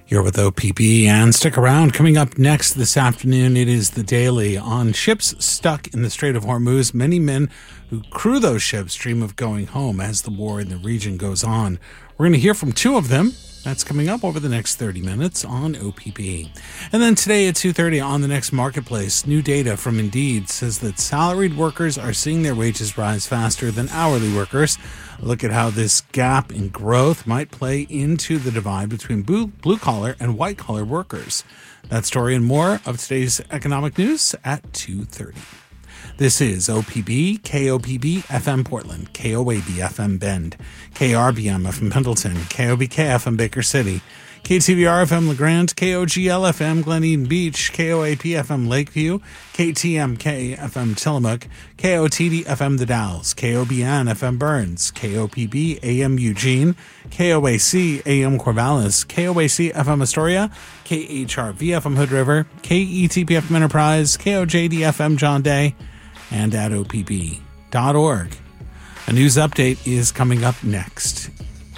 You're with OPB, and stick around. Coming up next this afternoon, it is The Daily on ships stuck in the Strait of Hormuz. Many men who crew those ships dream of going home as the war in the region goes on. We're going to hear from two of them. That's coming up over the next 30 minutes on OPB. And then today at 2:30 on The Next Marketplace, new data from Indeed says that salaried workers are seeing their wages rise faster than hourly workers. Look at how this gap in growth might play into the divide between blue-collar and white-collar workers. That story and more of today's economic news at 2:30. This is OPB, KOPB FM Portland, KOAB FM Bend, KRBM FM Pendleton, KOBK FM Baker City, KTVR FM LeGrand, KOGL FM Glen Eden Beach, KOAP FM Lakeview, KTMK FM Tillamook, KOTD FM The Dalles, KOBN FM Burns, KOPB AM Eugene, KOAC AM Corvallis, KOAC FM Astoria, KHRV FM Hood River, KETP FM Enterprise, KOJD FM John Day, and at opb.org. A news update is coming up next.